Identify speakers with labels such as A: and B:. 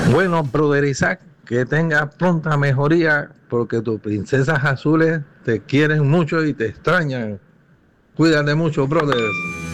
A: Bueno, brother Isaac, que tengas pronta mejoría porque tus princesas azules te quieren mucho y te extrañan. Cuídate mucho, brother.